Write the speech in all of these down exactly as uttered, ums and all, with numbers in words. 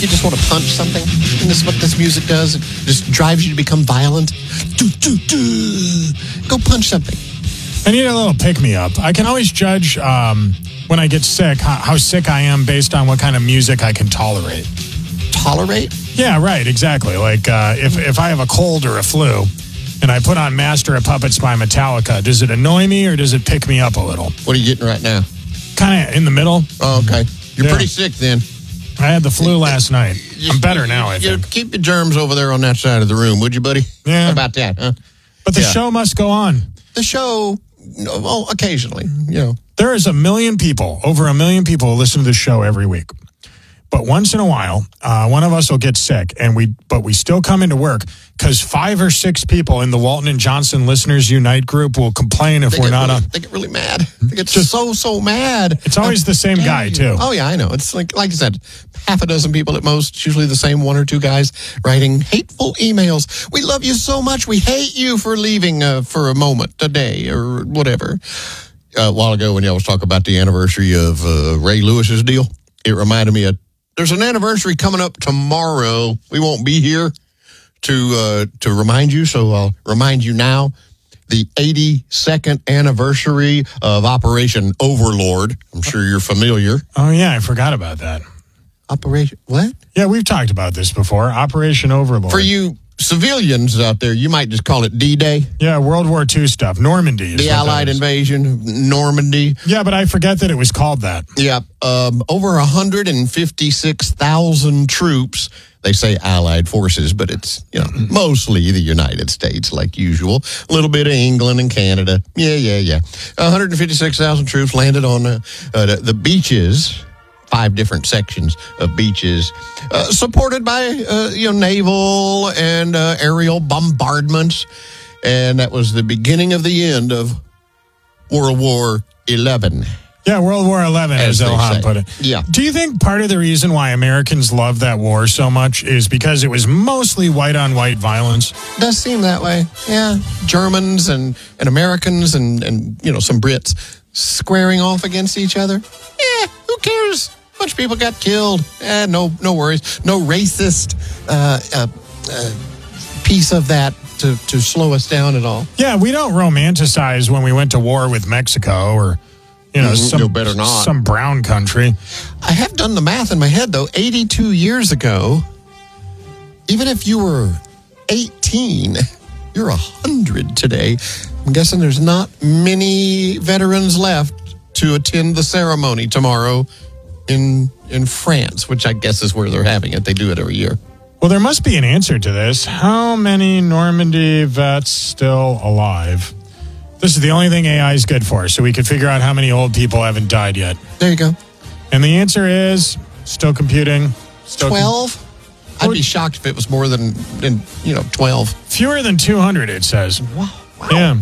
You just want to punch something, and this is what this music does. It just drives you to become violent. Do, do, do. Go punch something. I need a little pick-me-up. I can always judge um, when I get sick how, how sick I am based on what kind of music I can tolerate. Tolerate? Yeah, right, exactly. Like uh, if, if I have a cold or a flu and I put on Master of Puppets by Metallica, does it annoy me or does it pick me up a little? What are you getting right now? Kind of in the middle. Oh, okay. You're Yeah. pretty sick then. I had the flu last night. I'm better now, I You think. keep your germs over there on that side of the room, would you, buddy? Yeah. How about that, huh? But the Yeah. show must go on. The show, no, well, occasionally, you know. There is a million people, over a million people who listen to this show every week. But once in a while, uh, one of us will get sick, and we but we still come into work because five or six people in the Walton and Johnson Listeners Unite group will complain if They we're get not really, on. They get really mad. They get so, so mad. It's always the same guy, too. Oh, yeah, I know. It's like, like I said, half a dozen people at most. It's usually the same one or two guys writing hateful emails. We love you so much. We hate you for leaving uh, for a moment, a day, or whatever. Uh, a while ago when y'all was talking about the anniversary of uh, Ray Lewis's deal, it reminded me of there's an anniversary coming up tomorrow. We won't be here to uh, to remind you, so I'll remind you now. The eighty-second anniversary of Operation Overlord. I'm sure you're familiar. Oh, yeah, I forgot about that. Operation, what? Yeah, we've talked about this before. Operation Overlord. For you civilians out there, you might just call it D-Day. Yeah, World War Two stuff. Normandy. Is The what that Allied is. invasion of Normandy. Yeah, but I forget that it was called that. Yeah, um, over one hundred fifty-six thousand troops. They say Allied forces, but it's, you know, mostly the United States, like usual. A little bit of England and Canada. Yeah, yeah, yeah. one hundred fifty-six thousand troops landed on uh, uh, the, the beaches, five different sections of beaches, uh, supported by, uh, you know, naval and uh, aerial bombardments. And that was the beginning of the end of World War Eleven. Yeah, World War Eleven, as, As they Ilhan say. put it. Yeah. Do you think part of the reason why Americans love that war so much is because it was mostly white-on-white violence? Does seem that way. Yeah. Germans and, and Americans and, and, you know, some Brits squaring off against each other. Yeah, who cares? A bunch of people got killed. Eh, no, no worries. No racist uh, uh, uh, piece of that to, to slow us down at all. Yeah, we don't romanticize when we went to war with Mexico or, you know, Mhm, some, you better not. some brown country. I have done the math in my head, though. eighty-two years ago, even if you were eighteen, you're one hundred today. I'm guessing there's not many veterans left to attend the ceremony tomorrow in in France, which I guess is where they're having it. They do it every year. Well, there must be an answer to this. How many Normandy vets still alive? This is the only thing A I is good for, so we could figure out how many old people haven't died yet. There you go. And the answer is still computing. Still com- twelve? I'd be shocked if it was more than, than you know, twelve. Fewer than two hundred, it says. Wow. wow. Yeah.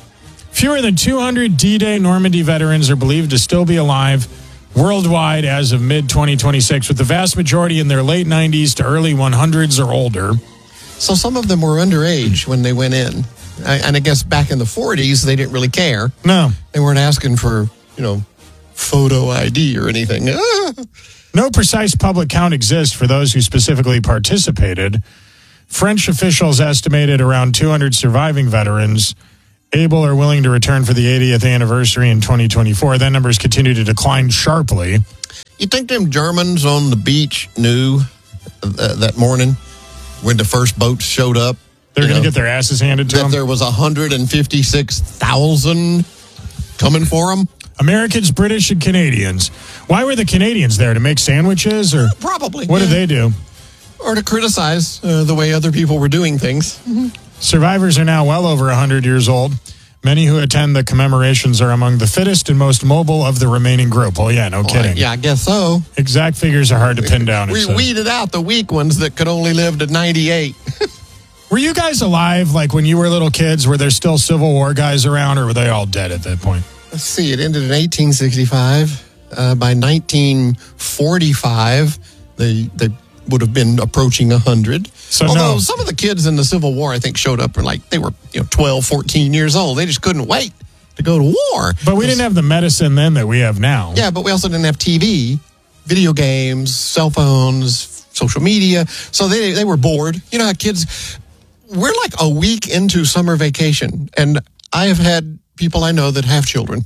Fewer than two hundred D-Day Normandy veterans are believed to still be alive worldwide as of mid twenty twenty-six, with the vast majority in their late nineties to early one hundreds or older. So some of them were underage when they went in. I, and I guess back in the forties, they didn't really care. No. They weren't asking for, you know, photo I D or anything. Ah. No precise public count exists for those who specifically participated. French officials estimated around two hundred surviving veterans able or willing to return for the eightieth anniversary in twenty twenty-four. That numbers continue to decline sharply. You think them Germans on the beach knew uh, that morning when the first boats showed up? They're going to know, get their asses handed to that them. there was one hundred fifty-six thousand coming for them? Americans, British, and Canadians. Why were the Canadians there? To make sandwiches? Or Probably. what yeah. did they do? Or to criticize uh, the way other people were doing things. Survivors are now well over one hundred years old. Many who attend the commemorations are among the fittest and most mobile of the remaining group. Oh, yeah, no Well, kidding. yeah, I guess so. Exact figures are hard to pin down. it We says. weeded out the weak ones that could only live to ninety-eight. Were you guys alive, like when you were little kids? Were there still Civil War guys around, or were they all dead at that point? Let's see, it ended in eighteen sixty-five. Uh, by nineteen forty-five, they they would have been approaching one hundred. So Although no. some of the kids in the Civil War, I think, showed up and like they were you know twelve, fourteen years old. They just couldn't wait to go to war. But we didn't have the medicine then that we have now. Yeah, but we also didn't have T V, video games, cell phones, social media. So they, they were bored. You know how kids, we're like a week into summer vacation, and I have had people I know that have children.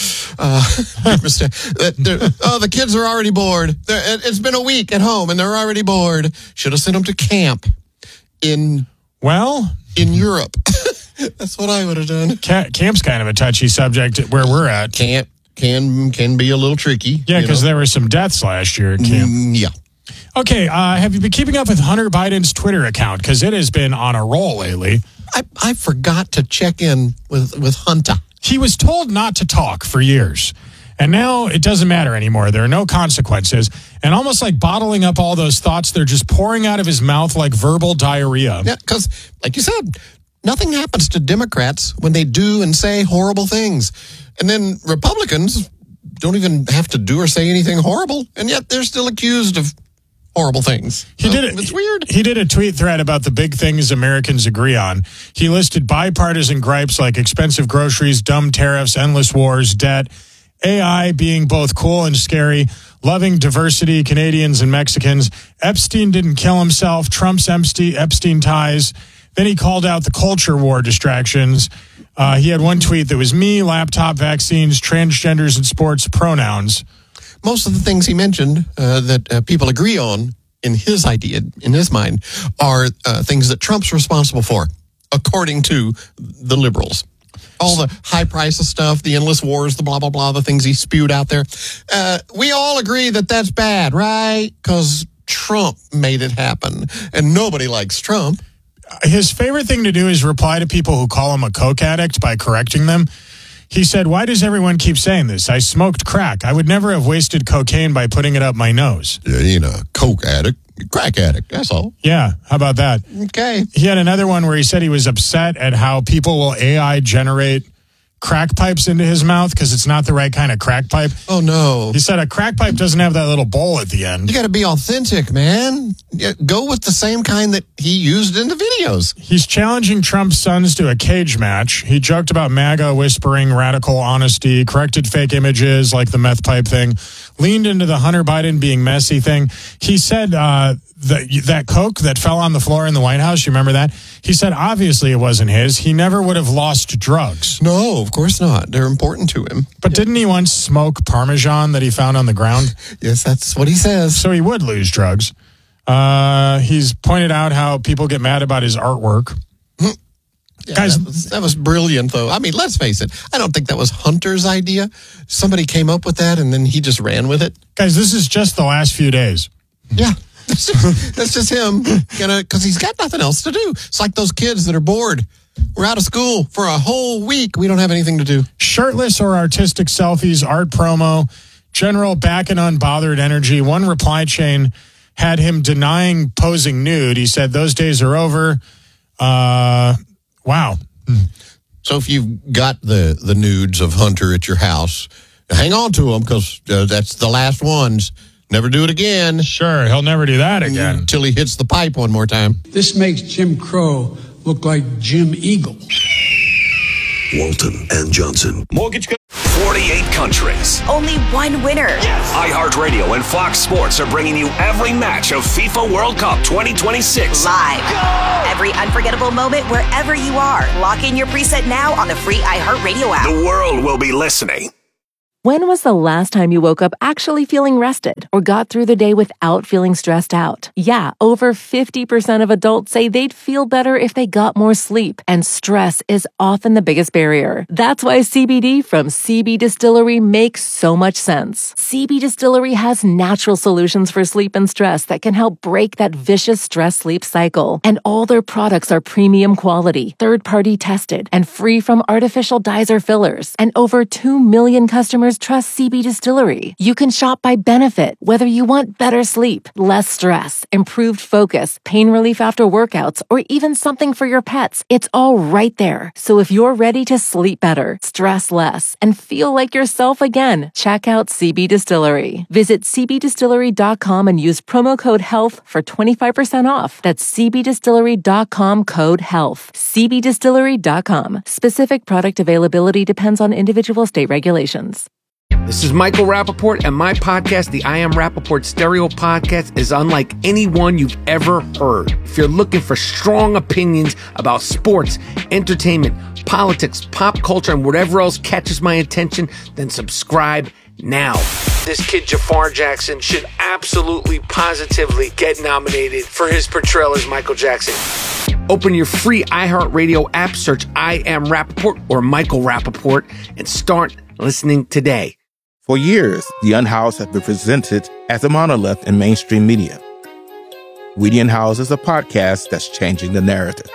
uh, big mistake. Oh, the kids are already bored. They're, it's been a week at home, and they're already bored. Should have sent them to camp in, well, in Europe. That's what I would have done. Camp's kind of a touchy subject where we're at. Camp can can be a little tricky. Yeah, because there were some deaths last year at camp. Mm, yeah. Okay, uh, have you been keeping up with Hunter Biden's Twitter account? Because it has been on a roll lately. I, I forgot to check in with, with Hunter. He was told not to talk for years. And now it doesn't matter anymore. There are no consequences. And almost like bottling up all those thoughts, they're just pouring out of his mouth like verbal diarrhea. Yeah, because, like you said, nothing happens to Democrats when they do and say horrible things. And then Republicans don't even have to do or say anything horrible, and yet they're still accused of horrible things. He so did it. It's weird. He did a tweet thread about the big things Americans agree on. He listed bipartisan gripes like expensive groceries, dumb tariffs, endless wars, debt, A I being both cool and scary, loving diversity, Canadians and Mexicans. Epstein didn't kill himself, Trump's Epstein ties. Then he called out the culture war distractions. Uh, he had one tweet that was me, laptop, vaccines, transgenders and sports, pronouns. Most of the things he mentioned uh, that uh, people agree on in his idea, in his mind, are uh, things that Trump's responsible for, according to the liberals. All the high prices stuff, the endless wars, the blah, blah, blah, the things he spewed out there. Uh, we all agree that that's bad, right? Because Trump made it happen, and nobody likes Trump. His favorite thing to do is reply to people who call him a coke addict by correcting them. He said, why does everyone keep saying this? I smoked crack. I would never have wasted cocaine by putting it up my nose. Yeah, you know, coke addict, crack addict, that's all. Yeah, how about that? Okay. He had another one where he said he was upset at how people will A I generate crack pipes into his mouth because it's not the right kind of crack pipe. Oh, no. He said a crack pipe doesn't have that little bowl at the end. You got to be authentic, man. Yeah, go with the same kind that he used in the videos. He's challenging Trump's sons to a cage match. He joked about MAGA whispering radical honesty, corrected fake images like the meth pipe thing, leaned into the Hunter Biden being messy thing. He said uh, that, that Coke that fell on the floor in the White House, you remember that? He said obviously it wasn't his. He never would have lost drugs. No, of course not. They're important to him. But didn't he once smoke Parmesan that he found on the ground? Yes, that's what he says. So he would lose drugs. Uh, he's pointed out how people get mad about his artwork. Yeah, Guys, that was, that was brilliant, though. I mean, let's face it. I don't think that was Hunter's idea. Somebody came up with that, and then he just ran with it. Guys, this is just the last few days. Yeah. That's just, that's just him, because he's got nothing else to do. It's like those kids that are bored. We're out of school for a whole week. We don't have anything to do. Shirtless or artistic selfies, art promo, general back and unbothered energy. One reply chain had him denying posing nude. He said those days are over. Uh, wow. So if you've got the, the nudes of Hunter at your house, hang on to them, because uh, that's the last ones. Never do it again. Sure, he'll never do that again. Until he hits the pipe one more time. This makes Jim Crow look like Jim Eagle. Walton and Johnson. Mortgage. forty-eight countries. Only one winner. Yes. iHeartRadio and Fox Sports are bringing you every match of FIFA World Cup twenty twenty-six. Live. Go! Every unforgettable moment wherever you are. Lock in your preset now on the free iHeartRadio app. The world will be listening. When was the last time you woke up actually feeling rested or got through the day without feeling stressed out? Yeah, over fifty percent of adults say they'd feel better if they got more sleep, and stress is often the biggest barrier. That's why C B D from C B Distillery makes so much sense. C B Distillery has natural solutions for sleep and stress that can help break that vicious stress-sleep cycle. And all their products are premium quality, third-party tested, and free from artificial dyes or fillers. And over two million customers trust C B Distillery. You can shop by benefit, whether you want better sleep, less stress, improved focus, pain relief after workouts, or even something for your pets. It's all right there. So if you're ready to sleep better, stress less, and feel like yourself again, check out C B Distillery. Visit c b distillery dot com and use promo code HEALTH for twenty-five percent off. That's c b distillery dot com code HEALTH. c b distillery dot com. Specific product availability depends on individual state regulations. This is Michael Rappaport, and my podcast, the I Am Rappaport Stereo Podcast, is unlike any one you've ever heard. If you're looking for strong opinions about sports, entertainment, politics, pop culture, and whatever else catches my attention, then subscribe now. This kid, Jafar Jackson, should absolutely, positively get nominated for his portrayal as Michael Jackson. Open your free iHeartRadio app, search I Am Rappaport or Michael Rappaport, and start listening today. For years, The Unhoused have been presented as a monolith in mainstream media. We The Unhoused is a podcast that's changing the narrative.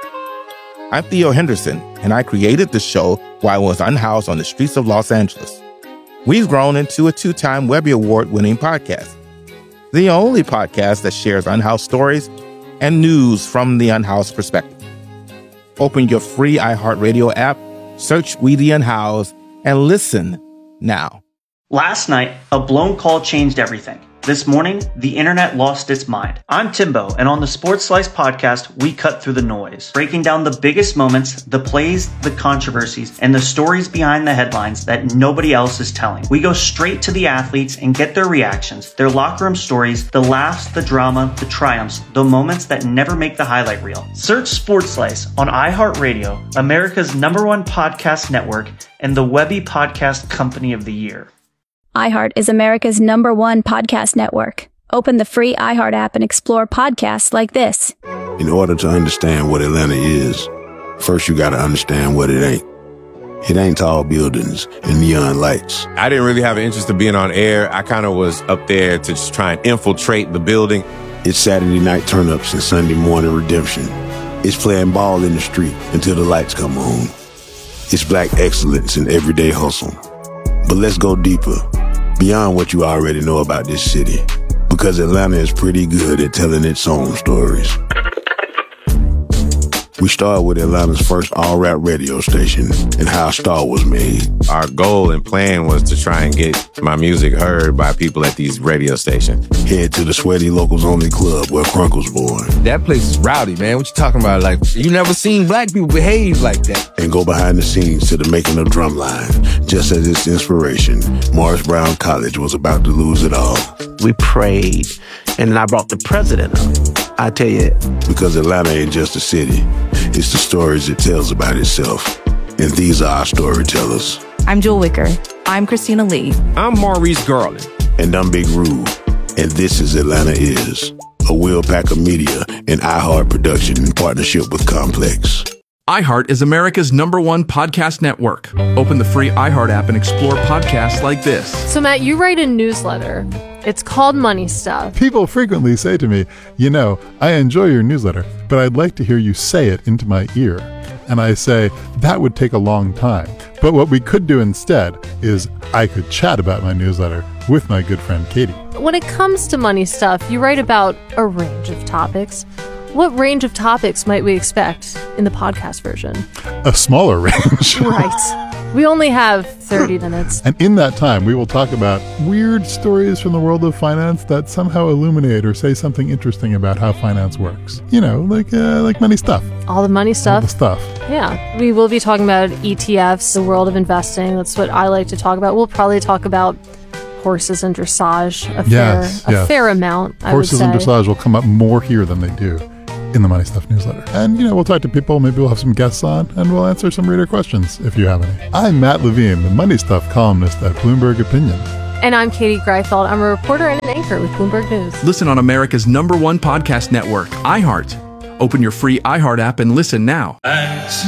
I'm Theo Henderson, and I created the show while I was unhoused on the streets of Los Angeles. We've grown into a two-time Webby Award-winning podcast, the only podcast that shares unhoused stories and news from the unhoused perspective. Open your free iHeartRadio app, search We The Unhoused, and listen now. Last night, a blown call changed everything. This morning, the internet lost its mind. I'm Timbo, and on the Sports Slice podcast, we cut through the noise, breaking down the biggest moments, the plays, the controversies, and the stories behind the headlines that nobody else is telling. We go straight to the athletes and get their reactions, their locker room stories, the laughs, the drama, the triumphs, the moments that never make the highlight reel. Search Sports Slice on iHeartRadio, America's number one podcast network, and the Webby Podcast Company of the Year. iHeart is America's number one podcast network. Open the free iHeart app and explore podcasts like this. In order to understand what Atlanta is, first you got to understand what it ain't. It ain't tall buildings and neon lights. I didn't really have an interest in being on air. I kind of was up there to just try and infiltrate the building. It's Saturday night turn-ups and Sunday morning redemption. It's playing ball in the street until the lights come on. It's black excellence in everyday hustle. But let's go deeper, beyond what you already know about this city, because Atlanta is pretty good at telling its own stories. We start with Atlanta's first all-rap radio station and how Star was made. Our goal and plan was to try and get my music heard by people at these radio stations. Head to the Sweaty Locals Only Club where Crunk was born. That place is rowdy, man. What you talking about? Like, you never seen black people behave like that. And go behind the scenes to the making of Drumline. Just as its inspiration, Morris Brown College was about to lose it all. We prayed, and I brought the president up. I tell you. Because Atlanta ain't just a city. It's the stories it tells about itself. And these are our storytellers. I'm Jewel Wicker. I'm Christina Lee. I'm Maurice Garland. And I'm Big Rube. And this is Atlanta Is, a Will Packer Media and iHeart production in partnership with Complex. iHeart is America's number one podcast network. Open the free iHeart app and explore podcasts like this. So, Matt, you write a newsletter. It's called Money Stuff. People frequently say to me, you know, I enjoy your newsletter, but I'd like to hear you say it into my ear. And I say, that would take a long time. But what we could do instead is I could chat about my newsletter with my good friend Katie. When it comes to Money Stuff, you write about a range of topics. What range of topics might we expect in the podcast version? A smaller range. Right. We only have thirty minutes. And in that time, we will talk about weird stories from the world of finance that somehow illuminate or say something interesting about how finance works. You know, like uh, like money stuff. All the money stuff. All the stuff. Yeah. We will be talking about E T Fs, the world of investing. That's what I like to talk about. We'll probably talk about horses and dressage a yes, fair, yes. a fair amount, I Horses would say. and dressage will come up more here than they do in the Money Stuff newsletter. And, you know, we'll talk to people, maybe we'll have some guests on, and we'll answer some reader questions if you have any. I'm Matt Levine, the Money Stuff columnist at Bloomberg Opinion. And I'm Katie Greifeld. I'm a reporter and an anchor with Bloomberg News. Listen on America's number one podcast network, iHeart. Open your free iHeart app and listen now.